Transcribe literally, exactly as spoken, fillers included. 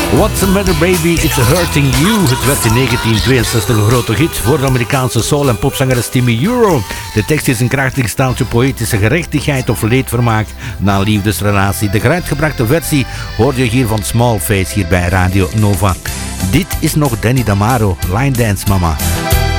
What's the matter baby, it's hurting you. Het werd in negentien tweeënzestig een grote hit voor de Amerikaanse soul- en popzangeres Timmy Euro. De tekst is een krachtig staaltje poëtische gerechtigheid of leedvermaak na een liefdesrelatie. De geruitgebrachte versie hoor je hier van Small Face hier bij Radio Nova. Dit is nog Danny Damaro, Line Dance Mama.